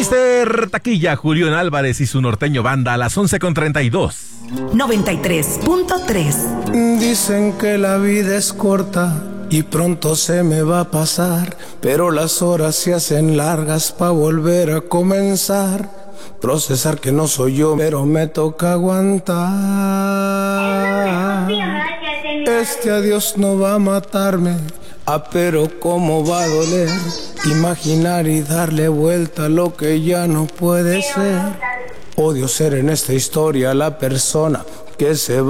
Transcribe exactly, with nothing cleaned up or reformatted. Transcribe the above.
míster Taquilla, Julián Álvarez y su norteño banda a las once con treinta y dos. noventa y tres punto tres. Dicen que la vida es corta y pronto se me va a pasar, pero las horas se hacen largas pa' volver a comenzar. Procesar que no soy yo, pero me toca aguantar. Este adiós no va a matarme, ah, pero cómo va a doler. Imaginar y darle vuelta a lo que ya no puede ser. Odio ser en esta historia la persona que se va.